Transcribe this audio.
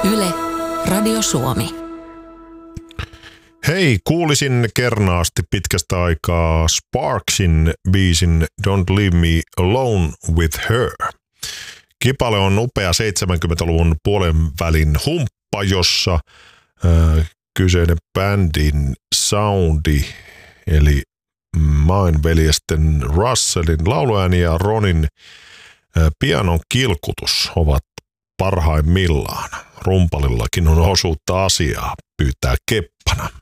Yle, Radio Suomi. Hei, kuulisin kernaasti pitkästä aikaa Sparksin biisin Don't Leave Me Alone With Her. Kipale on upea 70-luvun puolen välin humppa, jossa kyseinen bändin soundi, eli Main-veljesten Russellin lauluääni ja Ronin pianon kilkutus ovat parhaimmillaan. Rumpalillakin on osuutta asiaa, pyytää Keppana.